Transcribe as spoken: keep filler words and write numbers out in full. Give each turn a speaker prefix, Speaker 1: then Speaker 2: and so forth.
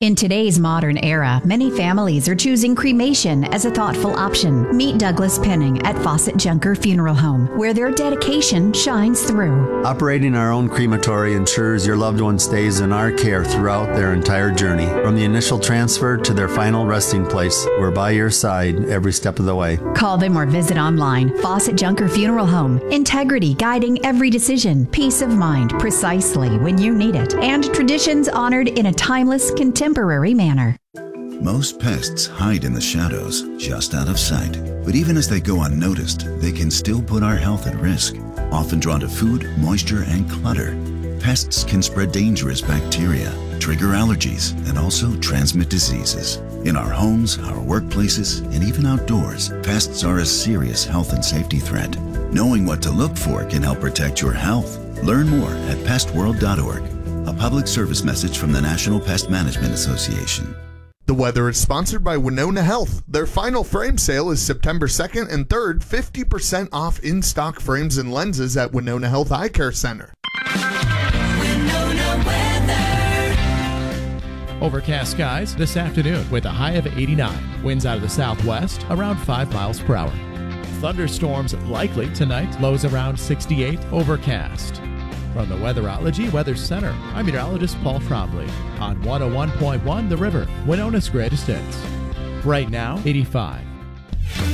Speaker 1: In today's modern era, many families are choosing cremation as a thoughtful option. Meet Douglas Penning at Fawcett Junker Funeral Home, where their dedication shines through.
Speaker 2: Operating our own crematory ensures your loved one stays in our care throughout their entire journey. From the initial transfer to their final resting place, we're by your side every step of the way.
Speaker 1: Call them or visit online. Fawcett Junker Funeral Home. Integrity guiding every decision. Peace of mind precisely when you need it. And traditions honored in a timeless, contemporary manner.
Speaker 3: Most pests hide in the shadows, just out of sight. But even as they go unnoticed, they can still put our health at risk. Often drawn to food, moisture, and clutter, pests can spread dangerous bacteria, trigger allergies, and also transmit diseases. In our homes, our workplaces, and even outdoors, pests are a serious health and safety threat. Knowing what to look for can help protect your health. Learn more at pest world dot org. A public service message from the National Pest Management Association.
Speaker 4: The weather is sponsored by Winona Health. Their final frame sale is September second and third, fifty percent off in-stock frames and lenses at Winona Health Eye Care Center.
Speaker 5: Winona weather.
Speaker 6: Overcast skies this afternoon with a high of eighty-nine. Winds out of the southwest around five miles per hour. Thunderstorms likely tonight. Lows around sixty-eight. Overcast. From the Weatherology Weather Center, I'm meteorologist Paul Trombley on one oh one point one The River, Winona's greatest hits. Right now, eighty-five.